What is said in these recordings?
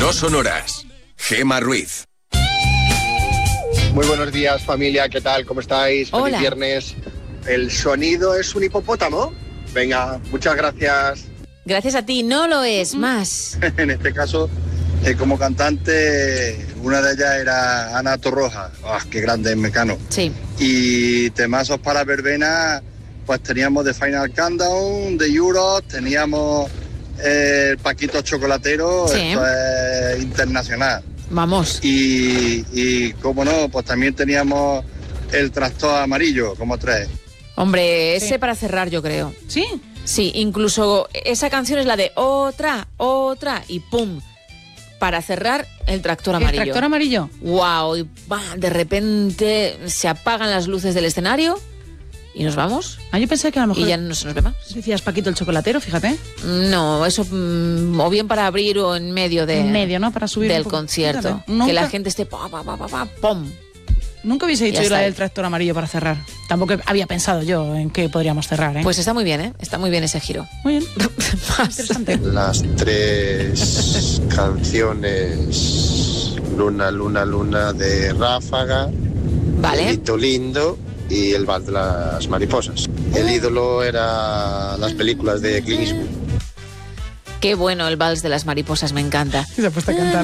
No sonoras. Gemma Ruiz. Muy buenos días, familia, ¿qué tal? ¿Cómo estáis? Hola. Feliz viernes. ¿El sonido es un hipopótamo? Venga, muchas gracias. Gracias a ti, no lo es más. En este caso, como cantante, una de ellas era Ana Torroja. ¡Ah, qué grande es Mecano! Sí. Y temazos para verbena, pues teníamos The Final Countdown, The Euros, teníamos el Paquito Chocolatero, Sí. esto es internacional. Vamos. Y cómo no, pues también teníamos el Tractor Amarillo, como 3. Hombre, ese Sí. para cerrar, yo creo. ¿Sí? Sí, incluso esa canción es la de otra, y pum. Para cerrar, el tractor amarillo. ¿El tractor amarillo? Wow, y de repente se apagan las luces del escenario y nos vamos. Ah, yo pensé que a lo mejor Y ya no se nos ve más. decías Paquito el chocolatero, fíjate. No, eso o bien para abrir o en medio En medio, ¿no? Para subir un del poco. concierto. Fíjate. Nunca, Que la gente esté pum. nunca hubiese dicho Ya yo la está. del tractor amarillo para cerrar. Tampoco había pensado yo en qué podríamos cerrar, ¿eh? Pues está muy bien, ¿eh? Está muy bien ese giro. muy bien. Más. Interesante. Las 3 canciones Luna, Luna, Luna de Ráfaga, Vale. Elito Lindo y El Vals de las Mariposas. El ídolo era las películas de Clint Eastwood. Qué bueno el vals de las mariposas, me encanta. Y se ha puesto a cantar.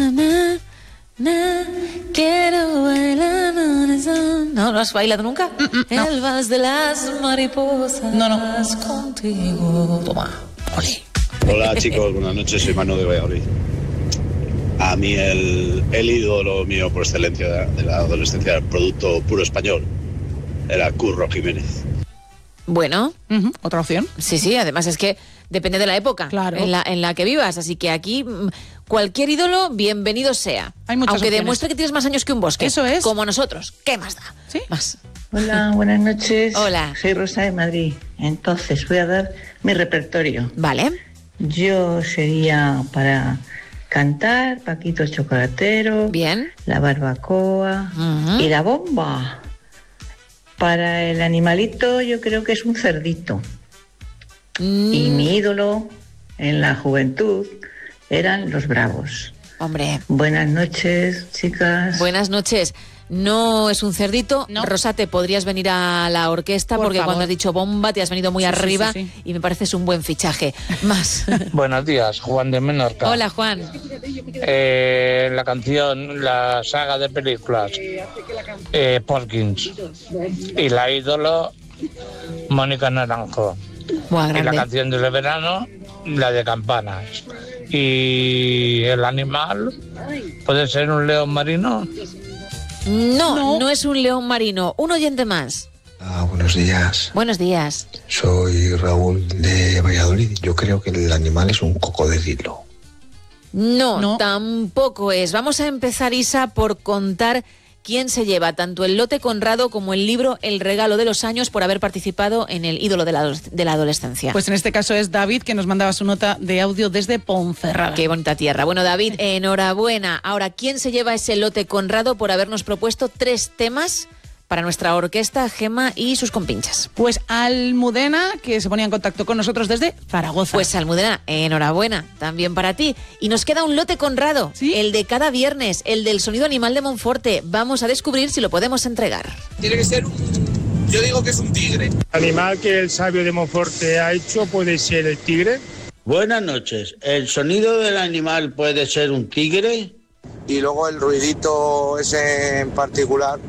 Quiero bailar. ¿No has bailado nunca? no. El vals de las mariposas. No. Contigo. Toma. Ole. Hola chicos, buenas noches, soy Manu de Valladolid. A mí el ídolo mío por excelencia de la adolescencia, el producto puro español, era Curro Jiménez. Bueno, Ujú, otra opción. sí, además es que depende de la época Claro. en la que vivas, así que aquí cualquier ídolo, bienvenido sea. Hay muchas aunque opciones. demuestre que tienes más años que un bosque. Eso es. Como nosotros. ¿Qué más da? Sí. Más. Hola, buenas noches. Hola. Soy Rosa de Madrid. Entonces voy a dar mi repertorio. Vale. Yo sería para cantar Paquito el Chocolatero, Bien. La Barbacoa Ujú. y La Bomba. Para el animalito yo creo que es un cerdito. Y mi ídolo en la juventud eran los Bravos. Hombre, Buenas noches, chicas. buenas noches. No es un cerdito. No. Rosa, te podrías venir a la orquesta Por porque favor. cuando has dicho bomba te has venido muy Sí, arriba sí. y me pareces un buen fichaje. Más. Buenos días, Juan de Menorca. Hola, Juan. La canción, la saga de películas, Porkins. Y la ídolo, Mónica Naranjo. Buah, Y la grande. canción del verano, la de Campanas. Y el animal, puede ser un león marino. No es un león marino. Un oyente más. Buenos días, Buenos días. soy Raúl de Valladolid. Yo creo que el animal es un cocodrilo. No, No. tampoco es. Vamos a empezar, Isa, por contar quién se lleva tanto el lote Conrado como el libro El regalo de los años por haber participado en el ídolo de la adolescencia. Pues en este caso es David, que nos mandaba su nota de audio desde Ponferrada. Qué bonita tierra. Bueno, David, enhorabuena. Ahora, ¿quién se lleva ese lote Conrado por habernos propuesto 3 temas para nuestra orquesta, Gemma y sus compinchas? Pues Almudena, que se ponía en contacto con nosotros desde Zaragoza. Pues Almudena, enhorabuena, también para ti. Y nos queda un lote Conrado, ¿Sí? el de cada viernes, el del sonido animal de Monforte. Vamos a descubrir si lo podemos entregar. Tiene que ser yo digo que es un tigre. El animal que el sabio de Monforte ha hecho puede ser el tigre. Buenas noches. ¿El sonido del animal puede ser un tigre? Y luego el ruidito ese en particular